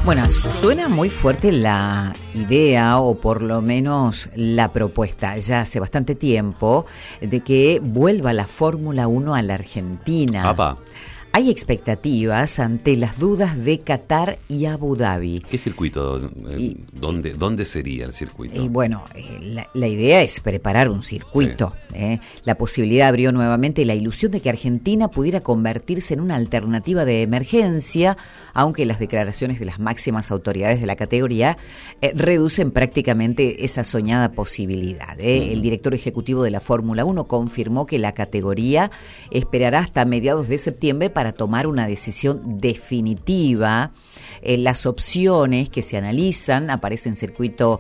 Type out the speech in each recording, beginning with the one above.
Bueno, suena muy fuerte la idea, o por lo menos la propuesta, ya hace bastante tiempo, de que vuelva la Fórmula 1 a la Argentina. Apa. Hay expectativas ante las dudas de Qatar y Abu Dhabi. ¿Qué circuito? ¿Dónde sería el circuito? Y bueno, la idea es preparar un circuito. Sí. La posibilidad abrió nuevamente la ilusión de que Argentina pudiera convertirse en una alternativa de emergencia, aunque las declaraciones de las máximas autoridades de la categoría reducen prácticamente esa soñada posibilidad. El director ejecutivo de la Fórmula 1 confirmó que la categoría esperará hasta mediados de septiembre para tomar una decisión definitiva. Las opciones que se analizan aparecen circuitos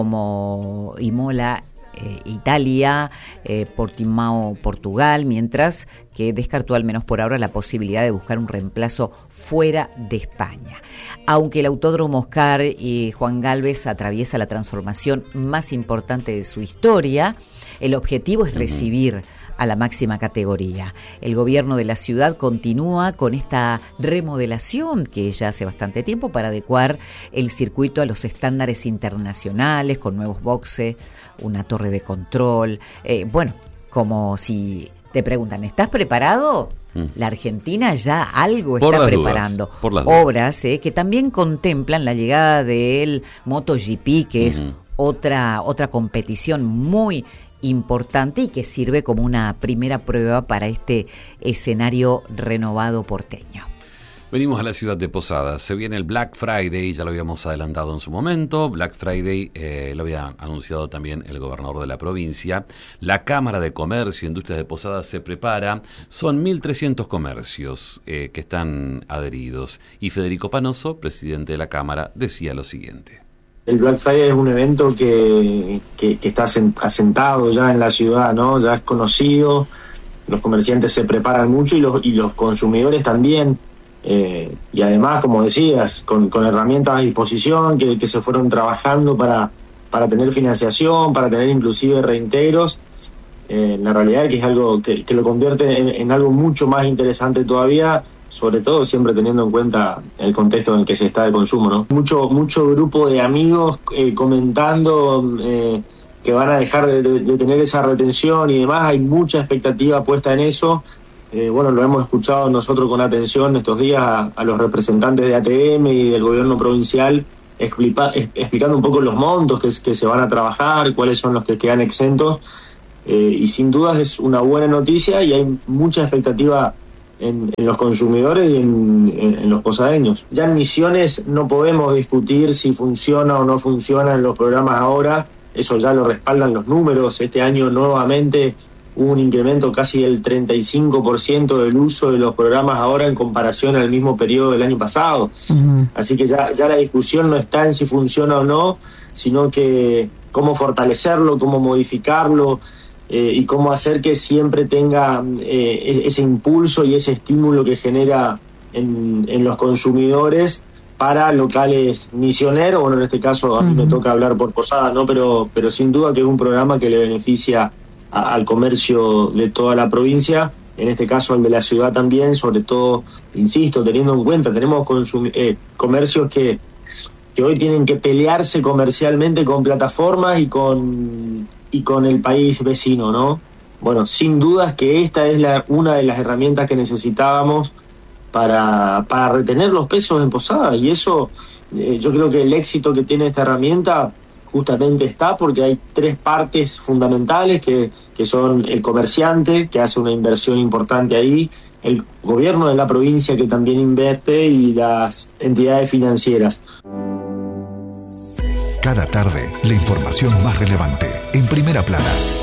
como Imola, Italia, Portimao, Portugal, mientras que descartó al menos por ahora la posibilidad de buscar un reemplazo fuera de España. Aunque el Autódromo Oscar y Juan Gálvez atraviesa la transformación más importante de su historia, el objetivo es recibir a la máxima categoría. El gobierno de la ciudad continúa con esta remodelación que ya hace bastante tiempo para adecuar el circuito a los estándares internacionales, con nuevos boxes, una torre de control. Bueno, como si te preguntan, ¿estás preparado? La Argentina ya algo está preparando. Obras que también contemplan la llegada del MotoGP, que es otra competición muy importante y que sirve como una primera prueba para este escenario renovado porteño. Venimos a la ciudad de Posadas. Se viene el Black Friday, ya lo habíamos adelantado en su momento. Black Friday lo había anunciado también el gobernador de la provincia. La Cámara de Comercio e Industrias de Posadas se prepara. Son 1.300 comercios que están adheridos. Y Federico Panoso, presidente de la Cámara, decía lo siguiente. El Black Friday es un evento que está asentado ya en la ciudad, ¿no? Ya es conocido, los comerciantes se preparan mucho y los consumidores también. Y además, como decías, con herramientas a disposición que se fueron trabajando para tener financiación, para tener inclusive reintegros. La realidad es que es algo que lo convierte en algo mucho más interesante todavía, sobre todo siempre teniendo en cuenta el contexto en el que se está de consumo, ¿no? Mucho grupo de amigos comentando que van a dejar de tener esa retención y demás. Hay mucha expectativa puesta en eso. Bueno, lo hemos escuchado nosotros con atención estos días a los representantes de ATM y del gobierno provincial explicando un poco los montos que se van a trabajar, cuáles son los que quedan exentos. Y sin dudas es una buena noticia y hay mucha expectativa en los consumidores y en los posadeños. Ya en Misiones no podemos discutir si funciona o no funcionan los programas ahora, eso ya lo respaldan los números. Este año nuevamente hubo un incremento casi del 35% del uso de los programas ahora en comparación al mismo periodo del año pasado. Así que ya la discusión no está en si funciona o no, sino que cómo fortalecerlo, cómo modificarlo, y cómo hacer que siempre tenga ese impulso y ese estímulo que genera en los consumidores para locales misioneros. Bueno, en este caso a mí me toca hablar por Posadas, ¿no? Pero sin duda que es un programa que le beneficia al comercio de toda la provincia, en este caso al de la ciudad también, sobre todo, insisto, teniendo en cuenta, tenemos comercios que hoy tienen que pelearse comercialmente con plataformas y con el país vecino, ¿no? Bueno, sin dudas que esta es una de las herramientas que necesitábamos para retener los pesos en Posadas, y eso yo creo que el éxito que tiene esta herramienta justamente está porque hay tres partes fundamentales que son el comerciante, que hace una inversión importante ahí, el gobierno de la provincia, que también invierte, y las entidades financieras. Cada tarde, la información más relevante, en Primera Plana.